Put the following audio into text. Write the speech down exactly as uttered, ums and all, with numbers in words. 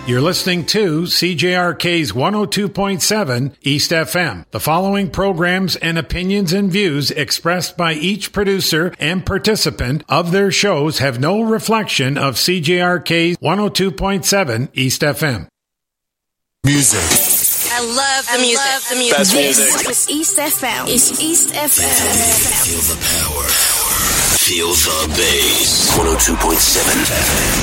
You're listening to C J R K's one oh two point seven East F M. The following programs and opinions and views expressed by each producer and participant of their shows have no reflection of C J R K's one oh two point seven East F M. Music. I love the I music. Love the music. Best music. This is East F M. It's East F M. Feel the power. Feel the bass. one oh two point seven F M.